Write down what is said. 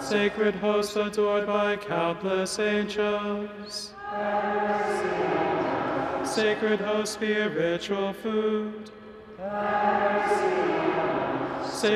Sacred host adored by countless angels. Sacred host, spiritual food.